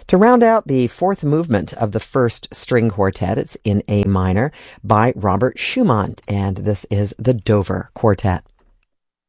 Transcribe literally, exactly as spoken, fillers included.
To round out the fourth movement of the first string quartet, it's in A minor by Robert Schumann, and this is the Dover Quartet.